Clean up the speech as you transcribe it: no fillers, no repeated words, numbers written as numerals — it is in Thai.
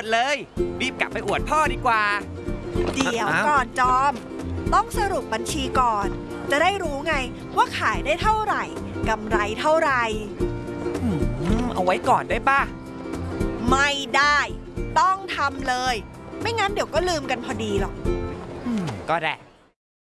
ดเลยรีบกลับไปอวดพ่อดีกว่าเดี๋ยวก่อนจอมต้องสรุปบัญชีก่อนจะได้รู้ไงว่าขายได้เท่าไหร่กำไรเท่าไหร่เอาไว้ก่อนได้ป่ะไม่ได้ต้องทำเลยไม่งั้นเดี๋ยวก็ลืมกันพอดีหรอกก็ได้